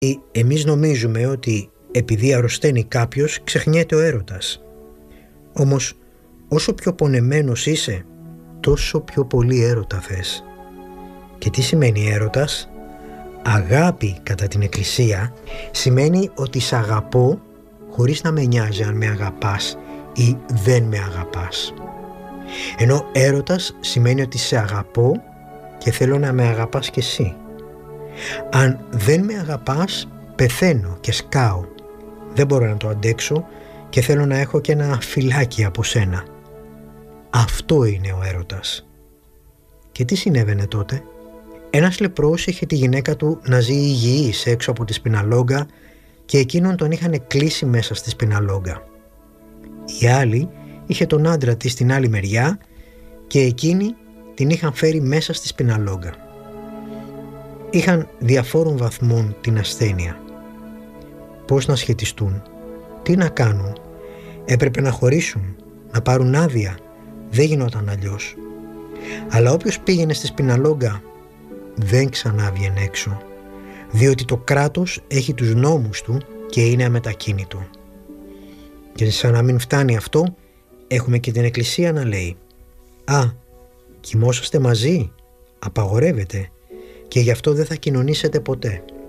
Εμείς νομίζουμε ότι επειδή αρρωσταίνει κάποιος ξεχνιέται ο έρωτας. Όμως όσο πιο πονεμένος είσαι, τόσο πιο πολύ έρωτα θες. Και τι σημαίνει έρωτας? Αγάπη κατά την Εκκλησία σημαίνει ότι σ' αγαπώ χωρίς να με νοιάζει αν με αγαπάς ή δεν με αγαπάς. Ενώ έρωτας σημαίνει ότι σε αγαπώ και θέλω να με αγαπάς κι εσύ. Αν δεν με αγαπάς, πεθαίνω και σκάω. Δεν μπορώ να το αντέξω και θέλω να έχω και ένα φυλάκι από σένα. Αυτό είναι ο έρωτας. Και τι συνέβαινε τότε? Ένας λεπρός είχε τη γυναίκα του να ζει υγιής έξω από τη σπιναλόγκα και εκείνον τον είχαν κλείσει μέσα στη σπιναλόγκα. Η άλλη είχε τον άντρα της στην άλλη μεριά και εκείνοι την είχαν φέρει μέσα στη σπιναλόγκα. Είχαν διαφόρων βαθμών την ασθένεια. Πώς να σχετιστούν, τι να κάνουν? Έπρεπε να χωρίσουν, να πάρουν άδεια. Δεν γινόταν αλλιώς. Αλλά όποιος πήγαινε στη σπιναλόγκα δεν ξανά βγαίνει έξω, διότι το κράτος έχει τους νόμους του και είναι αμετακίνητο. Και σαν να μην φτάνει αυτό, έχουμε και την Εκκλησία να λέει «Α, κοιμόσαστε μαζί, απαγορεύεται και γι' αυτό δεν θα κοινωνήσετε ποτέ».